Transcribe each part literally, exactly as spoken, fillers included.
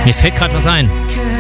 Mir fällt gerade was ein.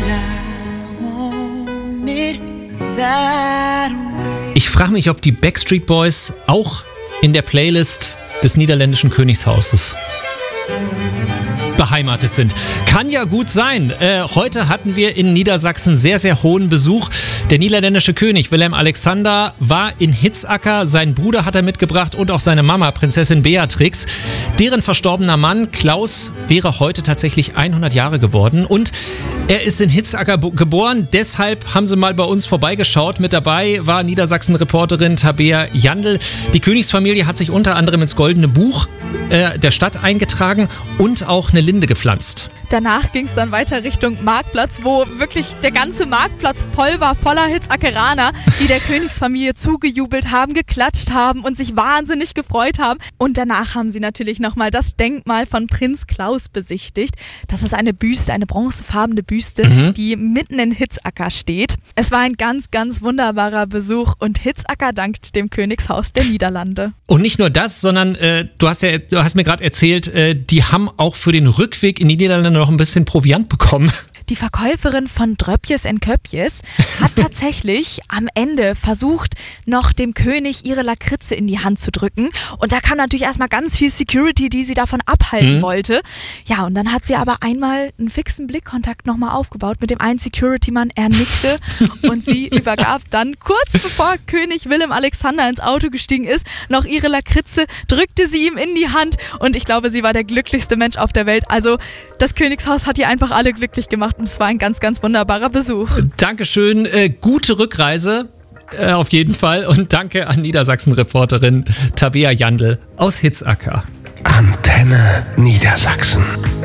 Ich frage mich, ob die Backstreet Boys auch in der Playlist des niederländischen Königshauses beheimatet sind. Kann ja gut sein. Äh, heute hatten wir in Niedersachsen sehr, sehr hohen Besuch. Der niederländische König Willem Alexander war in Hitzacker. Sein Bruder hat er mitgebracht und auch seine Mama, Prinzessin Beatrix. Deren verstorbener Mann, Klaus, wäre heute tatsächlich hundert Jahre geworden. Und er ist in Hitzacker bo- geboren. Deshalb haben sie mal bei uns vorbeigeschaut. Mit dabei war Niedersachsen-Reporterin Tabea Jandl. Die Königsfamilie hat sich unter anderem ins Goldene Buch äh, der Stadt eingetragen und auch eine Linde gepflanzt. Danach ging es dann weiter Richtung Marktplatz, wo wirklich der ganze Marktplatz voll war, voller Hitzackeraner, die der Königsfamilie zugejubelt haben, geklatscht haben und sich wahnsinnig gefreut haben. Und danach haben sie natürlich nochmal das Denkmal von Prinz Klaus besichtigt. Das ist eine Büste, eine bronzefarbene Büste, mhm. die mitten in Hitzacker steht. Es war ein ganz, ganz wunderbarer Besuch und Hitzacker dankt dem Königshaus der Niederlande. Und nicht nur das, sondern äh, du hast ja, du hast mir gerade erzählt, äh, die haben auch für den Rückweg in die Niederlande noch ein bisschen Proviant bekommen. Die Verkäuferin von Dröpjes en Köpjes hat tatsächlich am Ende versucht, noch dem König ihre Lakritze in die Hand zu drücken. Und da kam natürlich erstmal ganz viel Security, die sie davon abhalten mhm. wollte. Ja, und dann hat sie aber einmal einen fixen Blickkontakt nochmal aufgebaut mit dem einen Security-Mann. Er nickte und sie übergab dann, kurz bevor König Willem Alexander ins Auto gestiegen ist, noch ihre Lakritze, drückte sie ihm in die Hand. Und ich glaube, sie war der glücklichste Mensch auf der Welt. Also das Königshaus hat hier einfach alle glücklich gemacht. Und es war ein ganz, ganz wunderbarer Besuch. Dankeschön, äh, gute Rückreise äh, auf jeden Fall und danke an Niedersachsen-Reporterin Tabea Jandl aus Hitzacker. Antenne Niedersachsen.